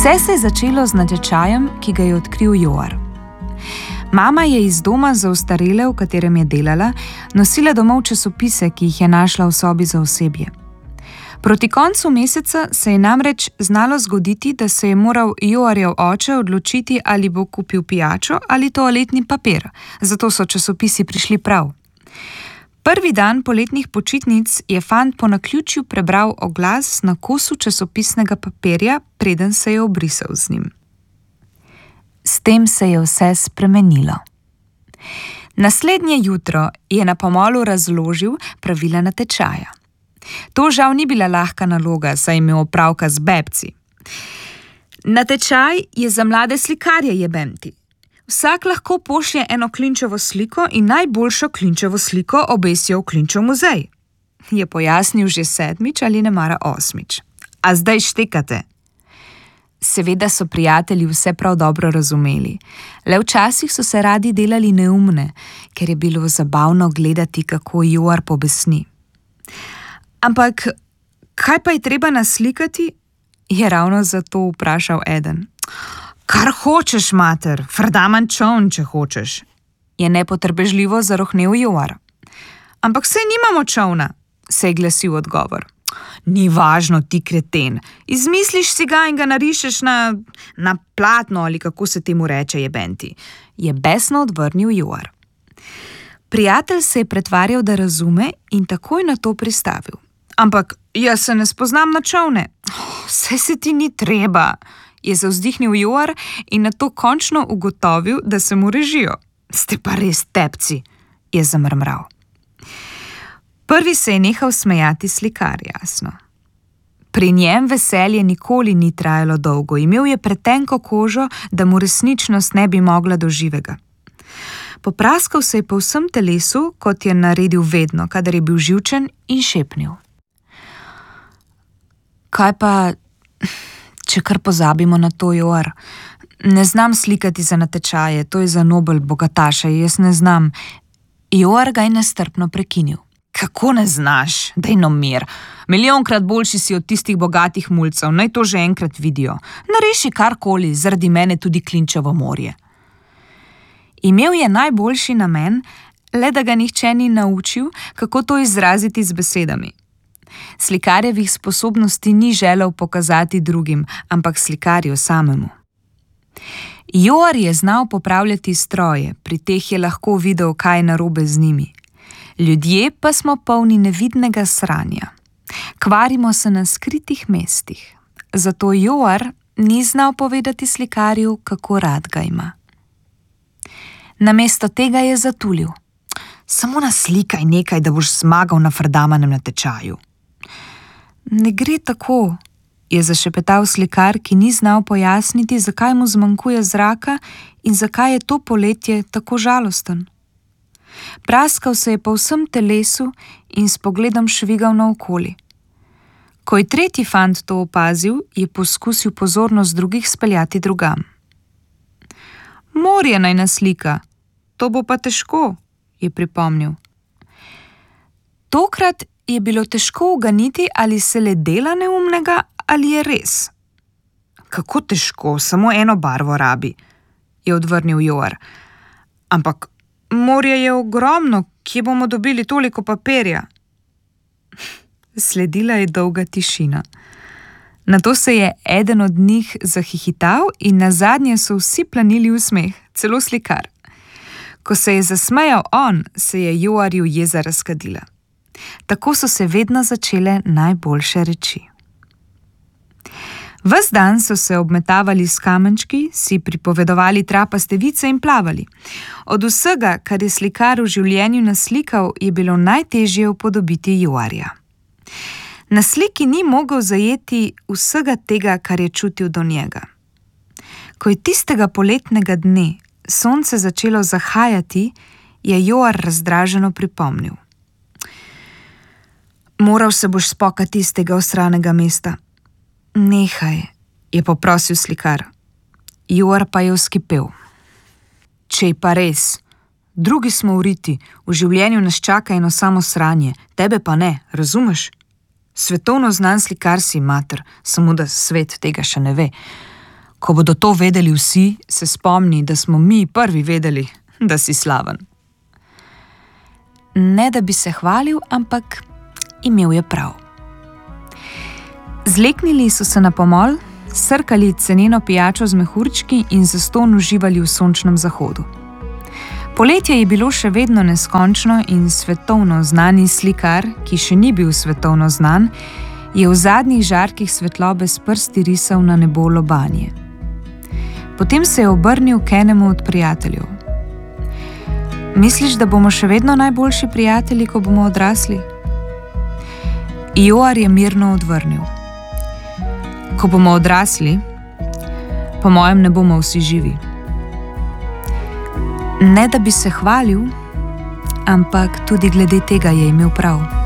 Vse se je začelo z natečajem, ki ga je odkril Joar. Mama je iz doma za ostarele, v katerem je delala, nosila domov časopise, ki jih je našla v sobi za osebje. Proti koncu meseca se je namreč znalo zgoditi, da se je moral Joarjev oče odločiti, ali bo kupil pijačo ali toaletni papir, zato so časopisi prišli prav. Prvi dan poletnih počitnic je fant po naključju prebral oglas na kosu časopisnega papirja, preden se je obrisal z njim. S tem se je vse spremenilo. Naslednje jutro je na pomolu razložil pravila natečaja. To žal ni bila lahka naloga, saj je imel opravka z bebci. Natečaj je za mlade slikarje, jebemti. Vsak lahko pošlje eno Klinčevo sliko in najboljšo Klinčevo sliko obesijo v Klinčev muzej. Je pojasnil že 7. ali nemara 8. A zdaj štekate? Seveda so prijatelji vse prav dobro razumeli. Le včasih so se radi delali neumne, ker je bilo zabavno gledati, kako Joar pobesni. Ampak, kaj pa je treba naslikati? Je ravno zato vprašal eden. Kar hočeš, mater, frdaman čovn, če hočeš, je nepotrpežljivo zarohnel Joar. Ampak saj nimamo čovna, se je glasil odgovor. Ni važno, ti kreten, izmisliš si ga in ga narišeš na platno ali kako se temu reče, jebenti, je besno odvrnil Joar. Prijatelj se je pretvarjal, da razume in takoj na to pristavil. Ampak jaz se ne spoznam na čovne. Saj se ti ni treba, je zavzdihnil Joar in nato končno ugotovil, da se mu režijo. Ste pa res tepci, je zamrmral. Prvi se je nehal smejati slikar, jasno. Pri njem veselje nikoli ni trajalo dolgo, imel je pretenko kožo, da mu resničnost ne bi mogla do živega. Popraskal se je po vsem telesu, kot je naredil vedno, kadar je bil živčen, in šepnil. Kaj pa, če kar pozabimo na to, Joar? Ne znam slikati za natečaje, to je za nobel bogataše, jaz ne znam. Joar ga je nestrpno prekinil. Kako ne znaš? Daj no mir. Milijonkrat boljši si od tistih bogatih mulcev, naj to že enkrat vidijo. Nariši karkoli, zaradi mene tudi Klinčevo morje. Imel je najboljši namen, le da ga nihče ni naučil, kako to izraziti z besedami. Slikarjevih sposobnosti ni želel pokazati drugim, ampak slikarju samemu. Joar je znal popravljati stroje, pri teh je lahko videl, kaj je narobe z njimi. Ljudje pa smo polni nevidnega sranja. Kvarimo se na skritih mestih. Zato Joar ni znal povedati slikarju, kako rad ga ima. Namesto tega je zatulil. Samo naslikaj nekaj, da boš zmagal na frdamanem natečaju. Ne gre tako, je zašepetal slikar, ki ni znal pojasniti, zakaj mu zmanjkuje zraka in zakaj je to poletje tako žalosten. Praskal se je po vsem telesu in s pogledom švigal naokoli. Ko je tretji fant to opazil, je poskusil pozornost drugih speljati drugam. Morje naj naslika, to bo pa težko, je pripomnil. Tokrat je bilo težko uganiti, ali se le dela neumnega, ali je res. Kako težko, samo eno barvo rabi, je odvrnil Joar. Ampak morje je ogromno, kje bomo dobili toliko papirja? Sledila je dolga tišina. Nato se je eden od njih zahihital in nazadnje so vsi planili v smeh, celo slikar. Ko se je zasmejal on, se je Joarju jeza razkadila. Tako so se vedno začele najboljše reči. Ves dan so se obmetavali s kamenčki, si pripovedovali trapaste vice in plavali. Od vsega, kar je slikar v življenju naslikal, je bilo najtežje upodobiti Joarja. Na sliki ni mogel zajeti vsega tega, kar je čutil do njega. Ko je tistega poletnega dne sonce začelo zahajati, je Joar razdraženo pripomnil. Moral se boš spokati iz tega osranega mesta. Nehaj, je poprosil slikar. Joar pa je vzkipel. Če je pa res, drugi smo vriti, v življenju nas čaka eno samo sranje, tebe pa ne, razumeš? Svetovno znan slikar si, mater, samo da svet tega še ne ve. Ko bodo to vedeli vsi, se spomni, da smo mi prvi vedeli, da si slaven. Ne da bi se hvalil, ampak imel je prav. Zleknili so se na pomol, srkali ceneno pijačo z mehurčki in zastonj uživali v sončnem zahodu. Poletje je bilo še vedno neskončno in svetovno znani slikar, ki še ni bil svetovno znan, je v zadnjih žarkih svetlobe s prsti risal na nebo lobanje. Potem se je obrnil k enemu od prijateljev. Misliš, da bomo še vedno najboljši prijatelji, ko bomo odrasli? Joar je mirno odvrnil. Ko bomo odrasli, po mojem ne bomo vsi živi. Ne da bi se hvalil, ampak tudi glede tega je imel prav.